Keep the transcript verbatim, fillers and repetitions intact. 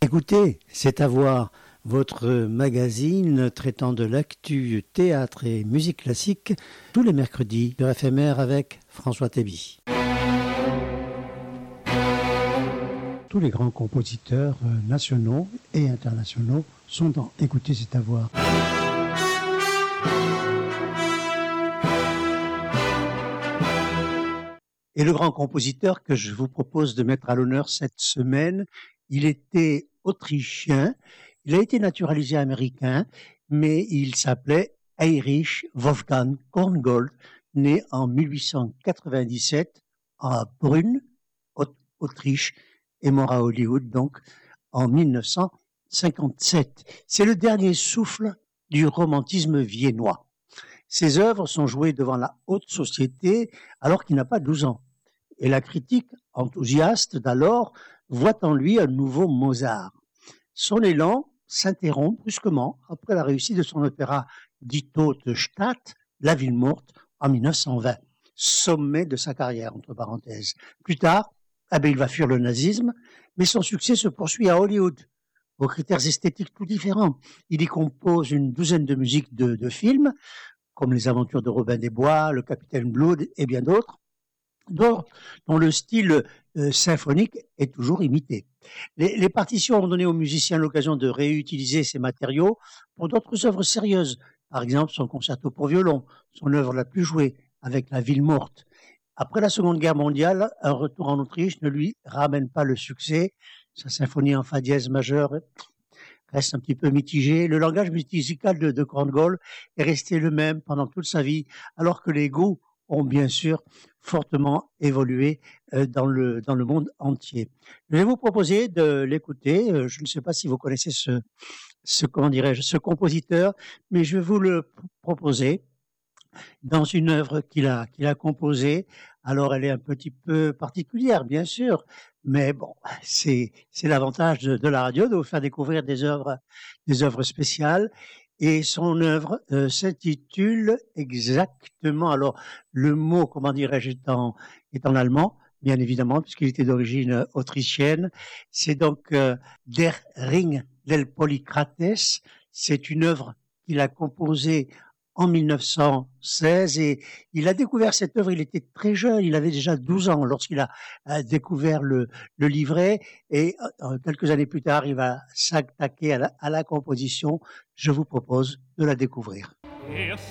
Écoutez, c'est à voir votre magazine traitant de l'actu théâtre et musique classique tous les mercredis sur F M R avec François Théby. Tous les grands compositeurs nationaux et internationaux sont dans Écoutez, c'est à voir. Et le grand compositeur que je vous propose de mettre à l'honneur cette semaine, il était autrichien, il a été naturalisé américain, mais il s'appelait Heinrich Wolfgang Korngold, né en mille huit cent quatre-vingt-dix-sept à Brünn, Autriche, et mort à Hollywood donc en mille neuf cent cinquante-sept. C'est le dernier souffle du romantisme viennois. Ses œuvres sont jouées devant la haute société alors qu'il n'a pas douze ans. Et la critique enthousiaste d'alors voit en lui un nouveau Mozart. Son élan s'interrompt brusquement après la réussite de son opéra Die Tote Stadt, La Ville Morte, en mille neuf cent vingt, sommet de sa carrière, entre parenthèses. Plus tard, ah ben, il va fuir le nazisme, mais son succès se poursuit à Hollywood, aux critères esthétiques tout différents. Il y compose une douzaine de musiques de, de films, comme Les Aventures de Robin des Bois, Le Capitaine Blood et bien d'autres, dont, dont le style euh, symphonique est toujours imité. Les, les partitions ont donné aux musiciens l'occasion de réutiliser ces matériaux pour d'autres œuvres sérieuses. Par exemple, son concerto pour violon, son œuvre la plus jouée, avec La Ville Morte. Après la Seconde Guerre mondiale, un retour en Autriche ne lui ramène pas le succès. Sa symphonie en fa dièse majeur reste un petit peu mitigé. Le langage musical de, de Korngold est resté le même pendant toute sa vie, alors que les goûts ont bien sûr fortement évolué euh, dans le dans le monde entier. Je vais vous proposer de l'écouter. Euh, je ne sais pas si vous connaissez ce ce comment dirais-je ce compositeur, mais je vais vous le proposer dans une œuvre qu'il a qu'il a composée. Alors elle est un petit peu particulière, bien sûr, mais bon, c'est c'est l'avantage de, de la radio, de vous faire découvrir des œuvres des œuvres spéciales. Et son œuvre euh, s'intitule exactement, alors le mot, comment dirais-je, est en, est en allemand, bien évidemment, puisqu'il était d'origine autrichienne. C'est donc euh, Der Ring del Polycrates. C'est une œuvre qu'il a composée en mille neuf cent seize et il a découvert cette œuvre, il était très jeune, il avait déjà douze ans lorsqu'il a, a découvert le, le livret et euh, quelques années plus tard, il va s'attaquer à la, à la composition. Je vous propose de la découvrir.